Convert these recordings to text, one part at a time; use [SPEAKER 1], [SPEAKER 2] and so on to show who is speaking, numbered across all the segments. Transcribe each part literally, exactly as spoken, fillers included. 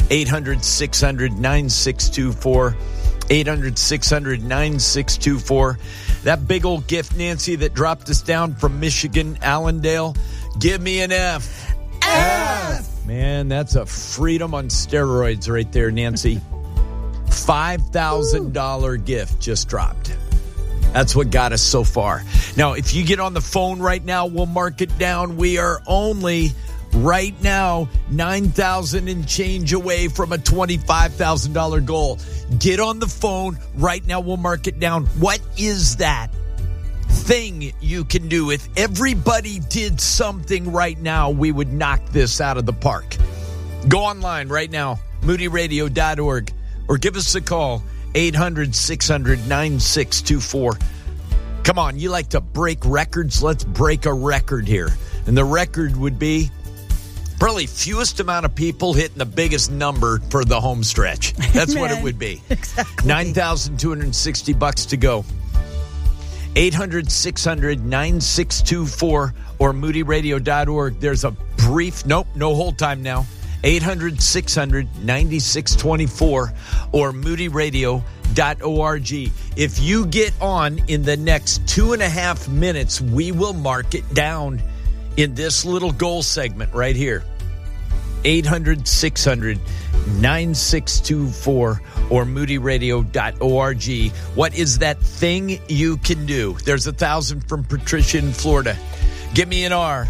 [SPEAKER 1] eight hundred, six hundred, nine six two four. eight hundred, six hundred, nine six two four. That big old gift, Nancy, that dropped us down from Michigan, Allendale. Give me an F.
[SPEAKER 2] F.
[SPEAKER 1] Man, that's a freedom on steroids right there, Nancy. five thousand dollars gift just dropped. That's what got us so far. Now, if you get on the phone right now, we'll mark it down. We are only right now nine thousand dollars and change away from a twenty-five thousand dollars goal. Get on the phone right now. We'll mark it down. What is that thing you can do? If everybody did something right now, we would knock this out of the park. Go online right now, moody radio dot org, or give us a call, eight hundred, six hundred, nine six two four. Come on, you like to break records? Let's break a record here. And the record would be probably fewest amount of people hitting the biggest number for the home stretch. That's what it would be.
[SPEAKER 2] Exactly.
[SPEAKER 1] nine thousand two hundred sixty bucks to go. eight hundred, six hundred, nine six two four or moody radio dot org. There's a brief, nope, no hold time now. eight hundred, six hundred, nine six two four or moody radio dot org. If you get on in the next two and a half minutes, we will mark it down in this little goal segment right here. eight hundred, six hundred, nine six two four or moody radio dot org. What is that thing you can do? There's a thousand from Patricia in Florida. Give me an R.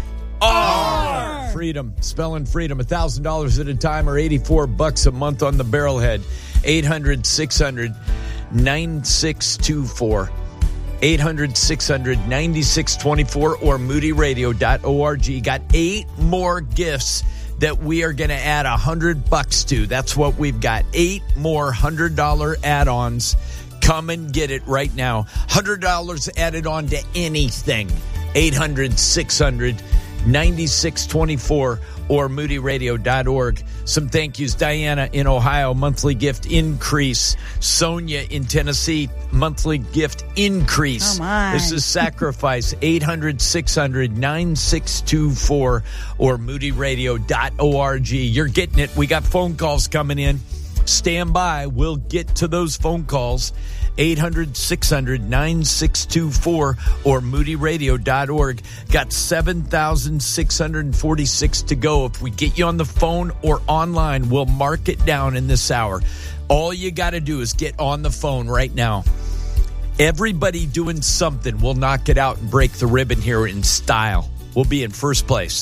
[SPEAKER 1] R. Freedom. Spelling freedom. one thousand dollars at a time or eighty-four bucks a month on the Barrelhead. eight hundred, six hundred, nine six two four. eight hundred, six hundred, nine six two four or moody radio dot org. Got eight more gifts that we are going to add a hundred bucks to. That's what we've got. Eight more hundred dollar add-ons. Come and get it right now. Hundred dollars added on to anything. eight hundred, six hundred, nine six two four or moody radio dot org. Some thank yous. Diana in Ohio, monthly gift increase. Sonia in Tennessee, monthly gift increase.
[SPEAKER 2] Oh my.
[SPEAKER 1] This is sacrifice. eight hundred, six hundred, nine six two four or moody radio dot org. You're getting it. We got phone calls coming in. Stand by. We'll get to those phone calls. eight hundred, six hundred, nine six two four or moody radio dot org. Got seven thousand six hundred forty-six to go. If we get you on the phone or online, we'll mark it down in this hour. All you got to do is get on the phone right now. Everybody doing something. We'll knock it out and break the ribbon here in style. We'll be in first place.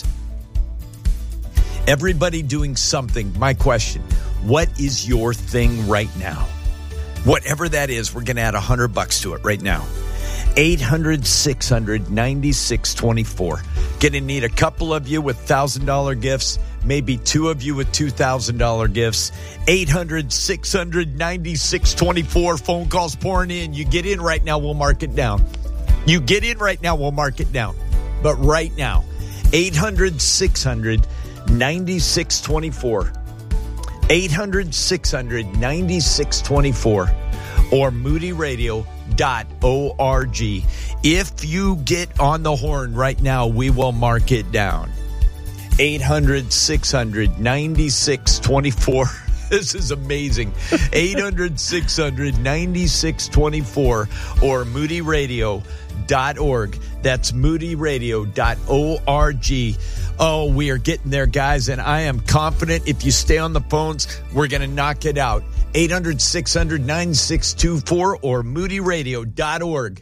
[SPEAKER 1] Everybody doing something. My question, what is your thing right now? Whatever that is, we're going to add a hundred bucks to it right now. eight hundred, six hundred, nine six two four. Going to need a couple of you with one thousand dollars gifts, maybe two of you with two thousand dollars gifts. eight hundred, six hundred, nine six two four. Phone calls pouring in. You get in right now, we'll mark it down. You get in right now, we'll mark it down. But right now, eight hundred, six hundred, nine six two four. eight hundred, six hundred, nine six two four or moody radio dot org. If you get on the horn right now, we will mark it down. eight hundred, six hundred, nine six two four. This is amazing. eight hundred, six hundred, nine six two four or moody radio dot org. That's moody radio dot org. Oh, we are getting there, guys, and I am confident if you stay on the phones, we're going to knock it out. eight hundred, six hundred, nine six two four or moody radio dot org.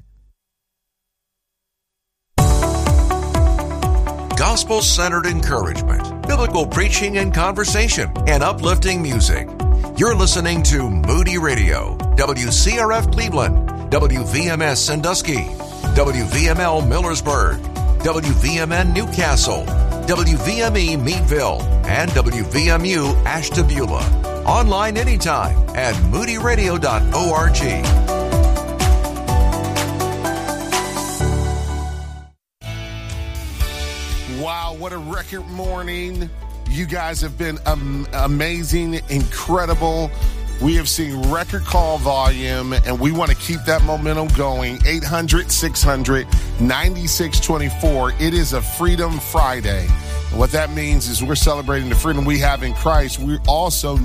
[SPEAKER 3] Gospel-centered encouragement, biblical preaching and conversation, and uplifting music. You're listening to Moody Radio, W C R F Cleveland, W V M S Sandusky, W V M L Millersburg, W V M N Newcastle, W V M E Meadville, and W V M U Ashtabula. Online anytime at moody radio dot org.
[SPEAKER 4] Wow, what a record morning. You guys have been um, amazing, incredible. We have seen record call volume, and we want to keep that momentum going. eight hundred, six hundred, nine six two four. It is a Freedom Friday. And what that means is we're celebrating the freedom we have in Christ. We're also